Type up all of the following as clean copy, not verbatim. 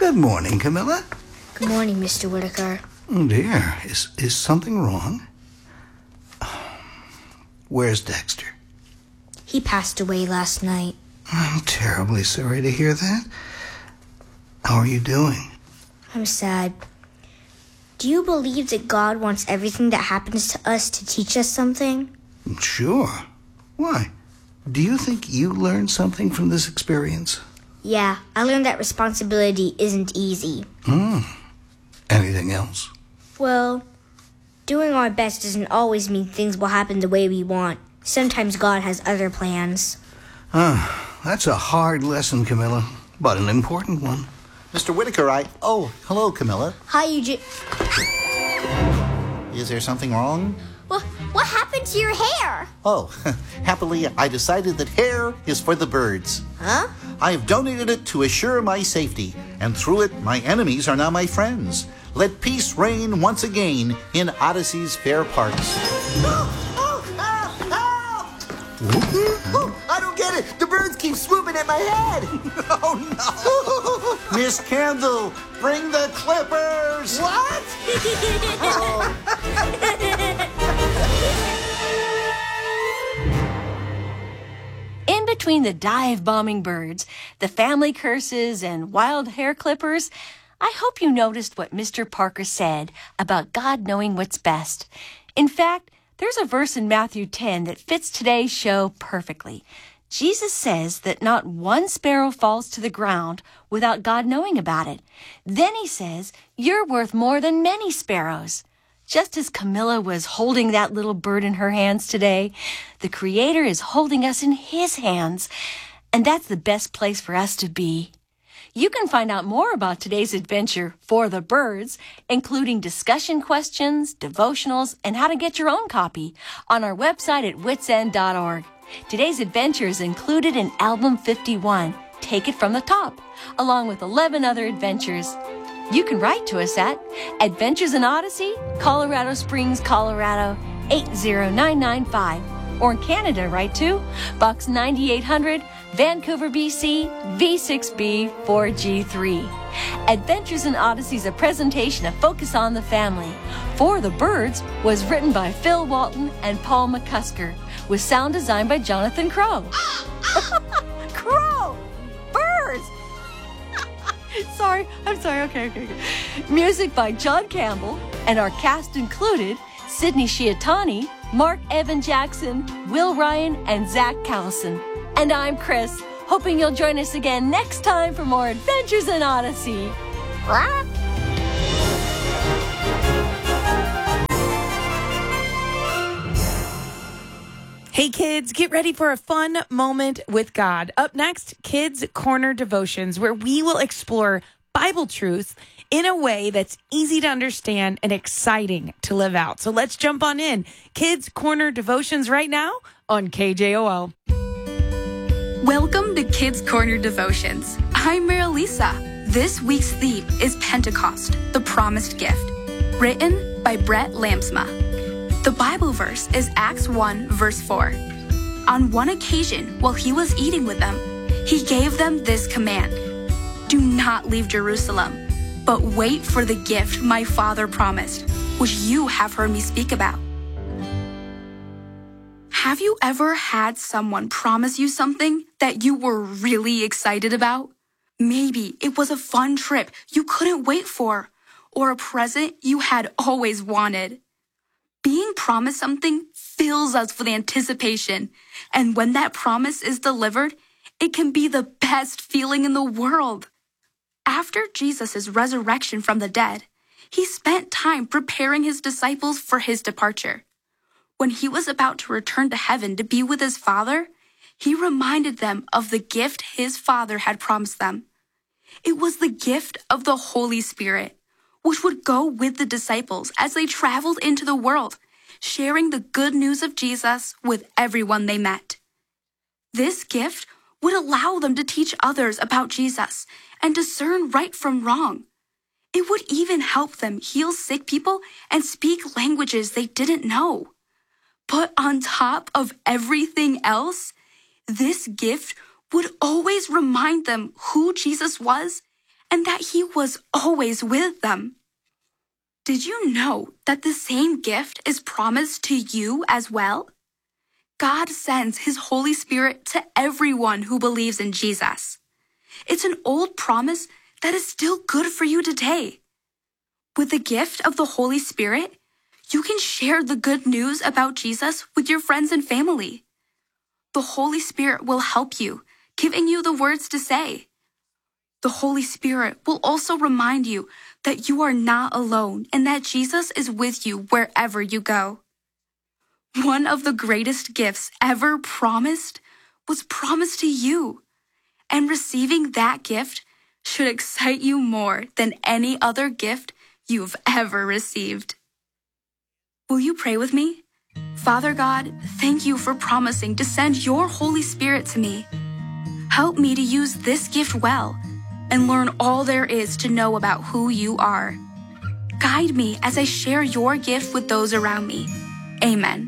Good morning, Camilla. Good morning, Mr. Whitaker. Oh, dear. Is something wrong? Where's Dexter? He passed away last night. I'm terribly sorry to hear that. How are you doing? I'm sad. Do you believe that God wants everything that happens to us to teach us something? Sure. Why? Do you think you learned something from this experience? Yeah, I learned that responsibility isn't easy. Anything else? Well, doing our best doesn't always mean things will happen the way we want. Sometimes God has other plans. That's a hard lesson, Camilla, but an important one. Mr. Whitaker, Oh, hello, Camilla. Hi, Eugene. Is there something wrong? What happened to your hair? Oh, happily, I decided that hair is for the birds. Huh? I have donated it to assure my safety, and through it, my enemies are now my friends. Let peace reign once again in Odyssey's fair parks. I don't get it. The birds keep swooping at my head. Oh, no. Miss Candle, bring the clippers. What? In between the dive-bombing birds, the family curses, and wild hair clippers, I hope you noticed what Mr. Parker said about God knowing what's best. In fact, there's a verse in Matthew 10 that fits today's show perfectly. Jesus says that not one sparrow falls to the ground without God knowing about it. Then he says, you're worth more than many sparrows. Just as Camilla was holding that little bird in her hands today, the Creator is holding us in His hands, and that's the best place for us to be. You can find out more about today's adventure for the birds, including discussion questions, devotionals, and how to get your own copy on our website at witsend.org. Today's adventure is included in Album 51, Take It From the Top, along with 11 other adventures. You can write to us at Adventures in Odyssey, Colorado Springs, Colorado, 80995. Or in Canada, write to Box 9800, Vancouver, BC, V6B 4G3. Adventures in Odyssey is a presentation of Focus on the Family. For the Birds was written by Phil Walton and Paul McCusker, with sound design by Jonathan Crow. Crow! Birds! I'm sorry. Okay. Music by John Campbell, and our cast included Sydney Shiatani, Mark Evan Jackson, Will Ryan, and Zach Callison. And I'm Chris, hoping you'll join us again next time for more Adventures in Odyssey. Hey kids, get ready for a fun moment with God. Up next, Kids Corner Devotions, where we will explore Bible truths in a way that's easy to understand and exciting to live out. So let's jump on in. Kids Corner Devotions right now on KJOO. Welcome to Kids Corner Devotions. I'm Marilisa. This week's theme is Pentecost, the Promised Gift, written by Brett Lamsma. The Bible verse is Acts 1, verse 4. On one occasion, while he was eating with them, he gave them this command: do not leave Jerusalem, but wait for the gift my Father promised, which you have heard me speak about. Have you ever had someone promise you something that you were really excited about? Maybe it was a fun trip you couldn't wait for, or a present you had always wanted. Being promised something fills us with anticipation, and when that promise is delivered, it can be the best feeling in the world. After Jesus' resurrection from the dead, he spent time preparing his disciples for his departure. When he was about to return to heaven to be with his Father, he reminded them of the gift his Father had promised them. It was the gift of the Holy Spirit, which would go with the disciples as they traveled into the world, sharing the good news of Jesus with everyone they met. This gift would allow them to teach others about Jesus and discern right from wrong. It would even help them heal sick people and speak languages they didn't know. But on top of everything else, this gift would always remind them who Jesus was and that He was always with them. Did you know that the same gift is promised to you as well? God sends His Holy Spirit to everyone who believes in Jesus. It's an old promise that is still good for you today. With the gift of the Holy Spirit, you can share the good news about Jesus with your friends and family. The Holy Spirit will help you, giving you the words to say. The Holy Spirit will also remind you that you are not alone and that Jesus is with you wherever you go. One of the greatest gifts ever promised was promised to you, and receiving that gift should excite you more than any other gift you've ever received. Will you pray with me? Father God, thank you for promising to send your Holy Spirit to me. Help me to use this gift well and learn all there is to know about who you are. Guide me as I share your gift with those around me. Amen.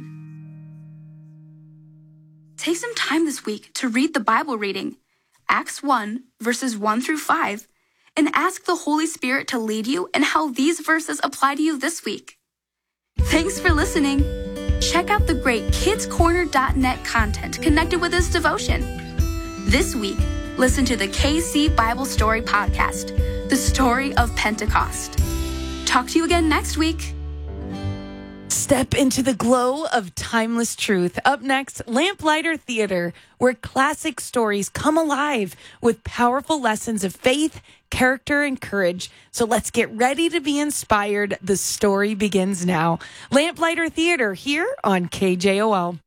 Take some time this week to read the Bible reading, Acts 1, verses 1 through 5, and ask the Holy Spirit to lead you in how these verses apply to you this week. Thanks for listening. Check out the great kidscorner.net content connected with this devotion. This week, listen to the KC Bible Story Podcast, The Story of Pentecost. Talk to you again next week. Step into the glow of timeless truth. Up next, Lamplighter Theater, where classic stories come alive with powerful lessons of faith, character, and courage. So let's get ready to be inspired. The story begins now. Lamplighter Theater here on KJOL.